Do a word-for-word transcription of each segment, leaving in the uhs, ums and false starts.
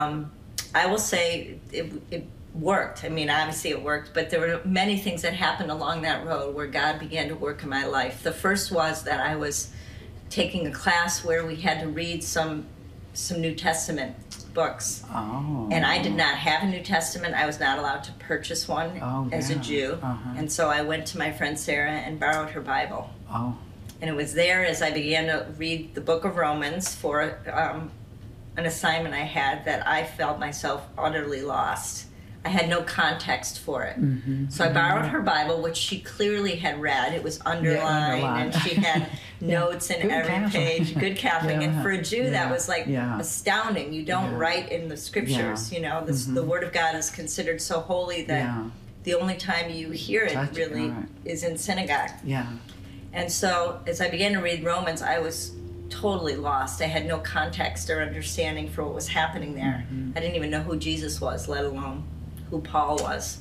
Um, I will say it, it worked. I mean, obviously it worked, but there were many things that happened along that road where God began to work in my life. The first was that I was taking a class where we had to read some some New Testament books. Oh. And I did not have a New Testament. I was not allowed to purchase one oh, as yeah. a Jew. Uh-huh. And so I went to my friend Sarah and borrowed her Bible. Oh. And it was there as I began to read the book of Romans for um, an assignment I had that I felt myself utterly lost. I had no context for it. Mm-hmm. So I borrowed her Bible, which she clearly had read. It was underlined, yeah, underlined. and she had yeah. notes in good every Catholic. page, good Catholic. yeah. And for a Jew, yeah. that was like yeah. astounding. You don't yeah. write in the scriptures, yeah. you know. This, mm-hmm. The Word of God is considered so holy that yeah. the only time you hear it Touch really it, right. is in synagogue. Yeah. And so as I began to read Romans, I was totally lost. I had no context or understanding for what was happening there. Mm-hmm. I didn't even know who Jesus was, let alone who Paul was.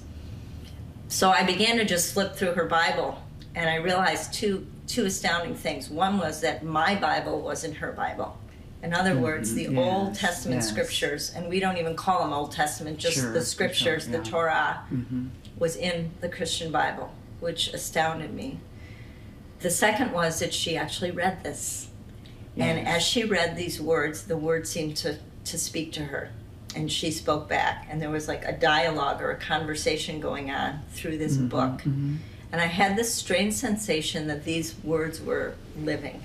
So I began to just flip through her Bible, and I realized two two astounding things. One was that my Bible wasn't her Bible. In other mm-hmm. words, the yes. Old Testament yes. scriptures, and we don't even call them Old Testament, just sure. the scriptures, sure. yeah. the Torah, mm-hmm. was in the Christian Bible, which astounded me. The second was that she actually read this. Yes. And as she read these words, the words seemed to, to speak to her. And she spoke back. And there was like a dialogue or a conversation going on through this mm-hmm, book. Mm-hmm. And I had this strange sensation that these words were living.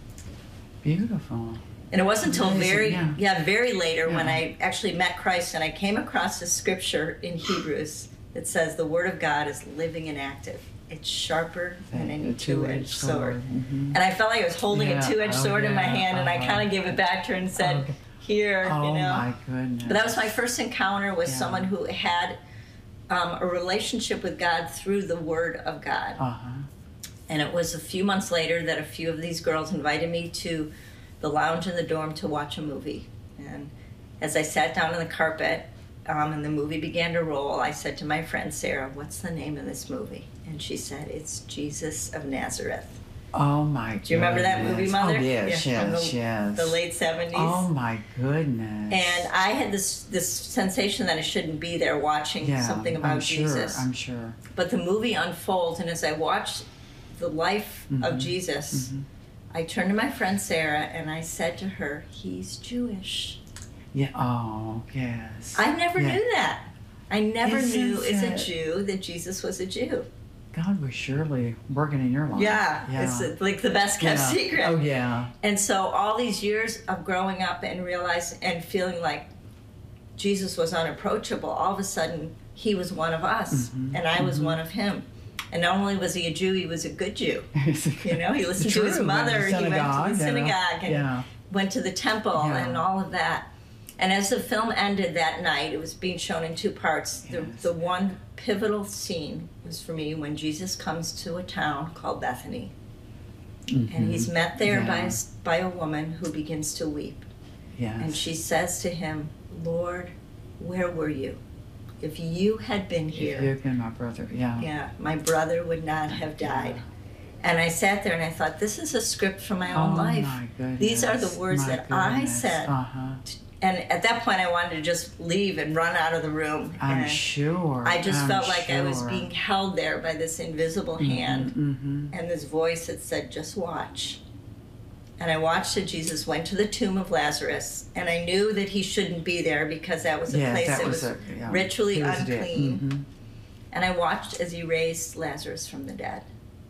Beautiful. And it wasn't until Amazing, very, yeah. yeah, very later yeah. when I actually met Christ and I came across this scripture in Hebrews that says the Word of God is living and active. It's sharper than any two-edged sword. sword. Mm-hmm. And I felt like I was holding yeah. a two-edged oh, sword yeah. in my hand, and uh, I kind of gave it back to her and said, okay. here, oh, you know. my goodness. But that was my first encounter with yeah. someone who had um, a relationship with God through the Word of God. Uh-huh. And it was a few months later that a few of these girls invited me to the lounge in the dorm to watch a movie. And as I sat down on the carpet um, and the movie began to roll, I said to my friend Sarah, what's the name of this movie? And she said, it's Jesus of Nazareth. Oh my goodness. Do you remember that movie, Mother? Oh yes, yeah, yes, the, yes. The late seventies. Oh my goodness. And I had this this sensation that I shouldn't be there watching yeah, something about I'm sure, Jesus. I'm sure. But the movie unfolds, and as I watched the life mm-hmm. of Jesus, mm-hmm. I turned to my friend Sarah and I said to her, he's Jewish. Yeah, oh, yes. I never yeah. knew that. I never Isn't knew as a it? Jew that Jesus was a Jew. God was surely working in your life. Yeah, yeah. it's like the best kept yeah. secret. Oh, yeah. And so all these years of growing up and realizing and feeling like Jesus was unapproachable, all of a sudden he was one of us, mm-hmm. and I mm-hmm. was one of him. And not only was he a Jew, he was a good Jew. You know, he listened True. to his mother, he went to the yeah. synagogue, and yeah. went to the temple, yeah. and all of that. And as the film ended that night, it was being shown in two parts. Yes. The, the one pivotal scene was for me when Jesus comes to a town called Bethany. Mm-hmm. And he's met there yeah. by, by a woman who begins to weep. Yes. And she says to him, Lord, where were you? If you had been here, if you had been my brother, yeah. yeah, my brother would not have died. Yeah. And I sat there and I thought, this is a script from my own oh, life. My goodness. These are the words my that I goodness. said. Uh-huh. And at that point, I wanted to just leave and run out of the room. I'm and sure. I just I'm felt like sure. I was being held there by this invisible mm-hmm, hand mm-hmm. and this voice that said, just watch. And I watched as Jesus went to the tomb of Lazarus, and I knew that he shouldn't be there because that was a yes, place that, that was, was, a, yeah. ritually was unclean. Mm-hmm. And I watched as he raised Lazarus from the dead.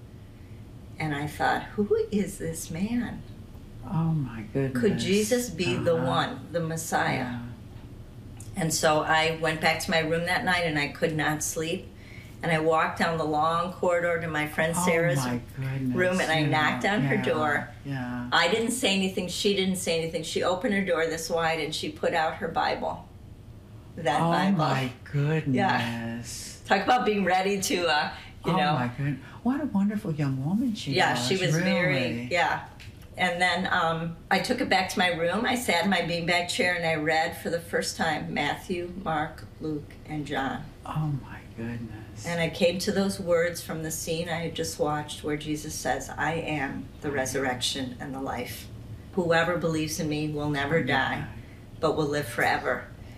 And I thought, who is this man? Oh my goodness. Could Jesus be uh-huh. the one, the Messiah? Yeah. And so I went back to my room that night and I could not sleep. And I walked down the long corridor to my friend Sarah's oh my room and I yeah. knocked on yeah. her door. Yeah. I didn't say anything. She didn't say anything. She opened her door this wide and she put out her Bible. That oh Bible. my goodness. Yeah. Talk about being ready to, uh, you oh know. my goodness. What a wonderful young woman she yeah, was. she was really. very, yeah. And then um, I took it back to my room. I sat in my beanbag chair and I read for the first time Matthew, Mark, Luke, and John. Oh my goodness. And I came to those words from the scene I had just watched where Jesus says, I am the resurrection and the life. Whoever believes in me will never die, but will live forever.